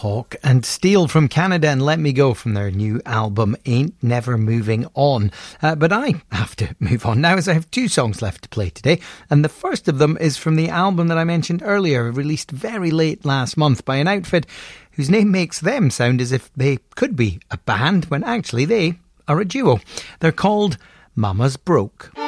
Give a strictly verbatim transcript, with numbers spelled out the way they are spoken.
Hawk and Steel from Canada and Let Me Go from their new album Ain't Never Moving On. Uh, but I have to move on now as I have two songs left to play today, and the first of them is from the album that I mentioned earlier, released very late last month by an outfit whose name makes them sound as if they could be a band when actually they are a duo. They're called Mama's Broke.